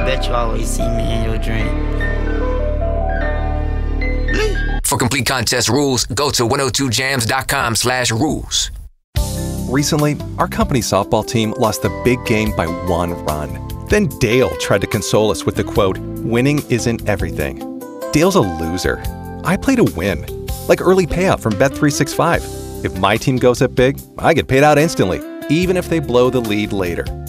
bet you always see me in your dream. For complete contest rules, go to 102jams.com/rules. Recently, our company softball team lost the big game by 1 run. Then Dale tried to console us with the quote, "Winning isn't everything." Dale's a loser. I play to win, like early payout from Bet365. If my team goes up big, I get paid out instantly, even if they blow the lead later.